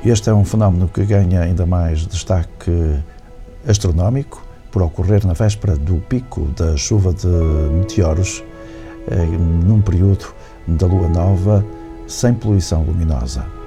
Este é um fenómeno que ganha ainda mais destaque astronómico por ocorrer na véspera do pico da chuva de meteoros, num período da lua nova sem poluição luminosa.